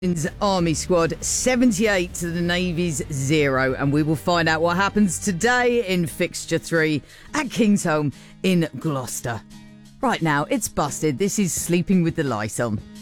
Army Squad 78 to the Navy's 0, and we will find out what happens today in Fixture 3 at Kingsholm in Gloucester. Right now, it's busted. This is Sleeping with the Light On.